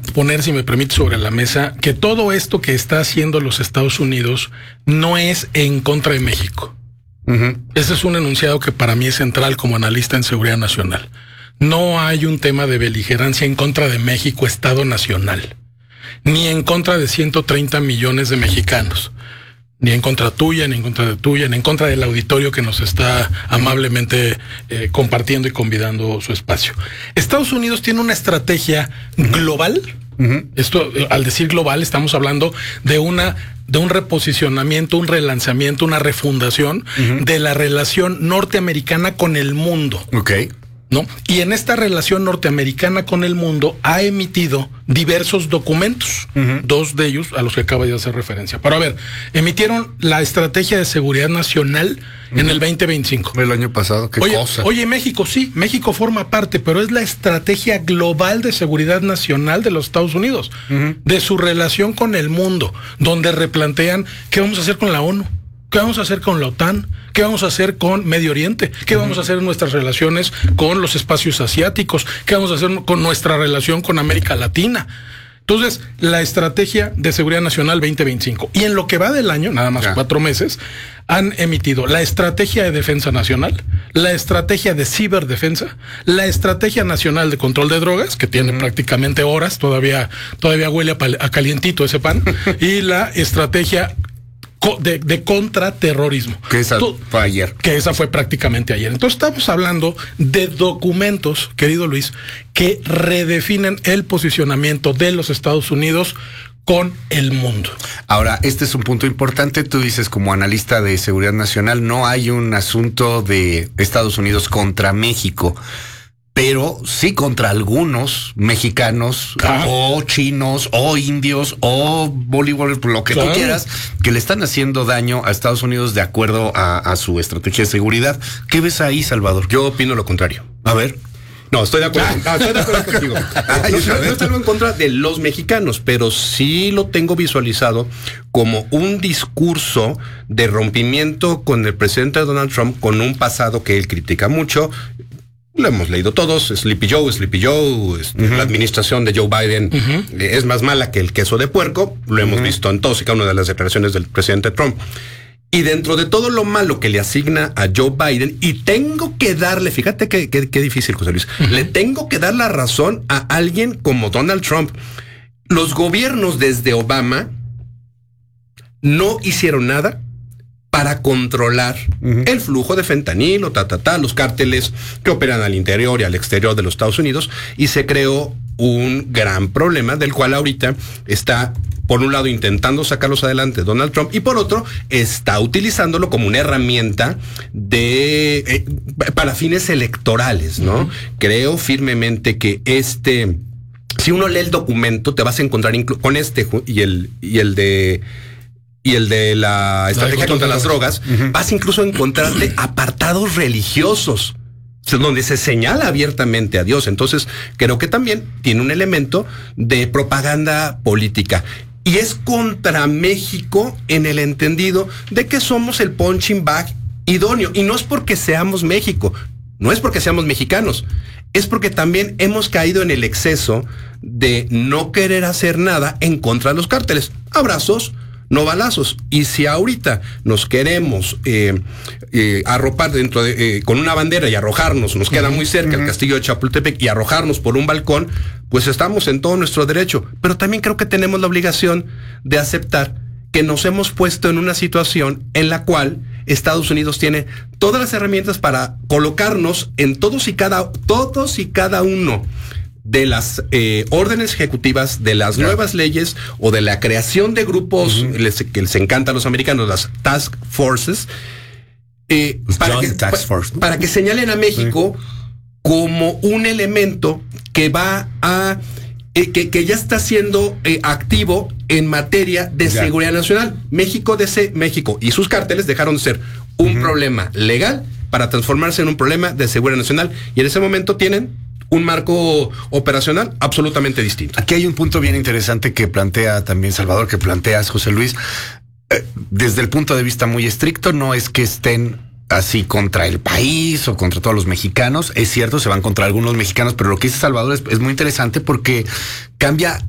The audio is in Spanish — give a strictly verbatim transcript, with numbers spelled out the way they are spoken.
poner, si me permite, sobre la mesa que todo esto que está haciendo los Estados Unidos no es en contra de México. Uh-huh. Ese es un enunciado que para mí es central como analista en seguridad nacional. No hay un tema de beligerancia en contra de México, Estado nacional, ni en contra de ciento treinta millones de mexicanos. Ni en contra tuya, ni en contra de tuya, ni en contra del auditorio que nos está amablemente eh, compartiendo y convidando su espacio. Estados Unidos tiene una estrategia global. Uh-huh. Esto, al decir global, estamos hablando de una de un reposicionamiento, un relanzamiento, una refundación uh-huh. de la relación norteamericana con el mundo. Okay. ¿No? Y en esta relación norteamericana con el mundo ha emitido diversos documentos, uh-huh. dos de ellos a los que acaba de hacer referencia. Pero a ver, emitieron la Estrategia de Seguridad Nacional uh-huh. en el veinte veinticinco. El año pasado, qué oye, cosa. Oye, México, sí, México forma parte, pero es la Estrategia Global de Seguridad Nacional de los Estados Unidos, uh-huh. de su relación con el mundo, donde replantean qué vamos a hacer con la ONU. ¿Qué vamos a hacer con la OTAN? ¿Qué vamos a hacer con Medio Oriente? ¿Qué vamos a hacer en nuestras relaciones con los espacios asiáticos? ¿Qué vamos a hacer con nuestra relación con América Latina? Entonces, la Estrategia de Seguridad Nacional veinte veinticinco. Y en lo que va del año, nada más ya. cuatro meses, han emitido la Estrategia de Defensa Nacional, la Estrategia de Ciberdefensa, la Estrategia Nacional de Control de Drogas, que tiene uh-huh. prácticamente horas, todavía, todavía huele a, pal- a calientito ese pan, y la Estrategia De, de contraterrorismo. Que esa Tú, fue ayer. Que esa fue prácticamente ayer. Entonces estamos hablando de documentos, querido Luis, que redefinen el posicionamiento de los Estados Unidos con el mundo. Ahora, este es un punto importante. Tú dices, como analista de seguridad nacional, no hay un asunto de Estados Unidos contra México, pero sí contra algunos mexicanos ah. o chinos o indios o bolívares, lo que claro. tú quieras, que le están haciendo daño a Estados Unidos de acuerdo a, a su estrategia de seguridad. ¿Qué ves ahí, Salvador? Yo opino lo contrario. A ver. No, estoy de acuerdo. No, estoy de acuerdo contigo. No, no, no estoy en contra de los mexicanos, pero sí lo tengo visualizado como un discurso de rompimiento con el presidente Donald Trump, con un pasado que él critica mucho. Lo hemos leído todos, Sleepy Joe, Sleepy Joe, este, uh-huh. la administración de Joe Biden uh-huh. eh, es más mala que el queso de puerco, lo hemos uh-huh. visto en todas y cada una de las declaraciones del presidente Trump. Y dentro de todo lo malo que le asigna a Joe Biden, y tengo que darle, fíjate qué que, que difícil, José Luis, uh-huh. le tengo que dar la razón a alguien como Donald Trump. Los gobiernos desde Obama no hicieron nada para controlar uh-huh. el flujo de fentanilo, ta, ta, ta, los cárteles que operan al interior y al exterior de los Estados Unidos, y se creó un gran problema del cual ahorita está, por un lado, intentando sacarlos adelante Donald Trump, y por otro, está utilizándolo como una herramienta de eh, para fines electorales, ¿no? Uh-huh. Creo firmemente que este, si uno lee el documento, te vas a encontrar inclu- con este y el, y el de y el de la estrategia contra las drogas, uh-huh. vas incluso a encontrarte apartados religiosos donde se señala abiertamente a Dios. Entonces, creo que también tiene un elemento de propaganda política. Y es contra México en el entendido de que somos el punching bag idóneo. Y no es porque seamos México, no es porque seamos mexicanos, es porque también hemos caído en el exceso de no querer hacer nada en contra de los cárteles. Abrazos, no balazos. Y si ahorita nos queremos eh, eh, arropar dentro de, eh, con una bandera y arrojarnos, nos queda uh-huh, muy cerca uh-huh. el castillo de Chapultepec, y arrojarnos por un balcón, pues estamos en todo nuestro derecho. Pero también creo que tenemos la obligación de aceptar que nos hemos puesto en una situación en la cual Estados Unidos tiene todas las herramientas para colocarnos en todos y cada, todos y cada uno de las eh, órdenes ejecutivas, de las claro. nuevas leyes o de la creación de grupos uh-huh. les, que les encanta a los americanos, las task forces, eh, para, que, task force, ¿no? para que señalen a México sí. como un elemento que va a eh, que, que ya está siendo eh, activo en materia de ya. seguridad nacional. México, de ese, México y sus cárteles dejaron de ser un uh-huh. problema legal para transformarse en un problema de seguridad nacional, y en ese momento tienen un marco operacional absolutamente distinto. Aquí hay un punto bien interesante que plantea también Salvador, que planteas, José Luis. Eh, desde el punto de vista muy estricto, no es que estén así contra el país o contra todos los mexicanos. Es cierto, se van contra algunos mexicanos, pero lo que dice Salvador es, es muy interesante porque cambia